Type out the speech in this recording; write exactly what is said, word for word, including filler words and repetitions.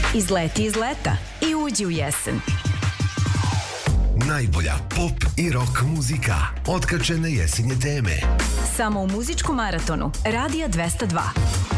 Izleti iz leta i uđi u jesen. Najbolja pop i rock muzika. Otkačene jesenje teme. Samo u muzičkom maratonu Radija dvesta dva.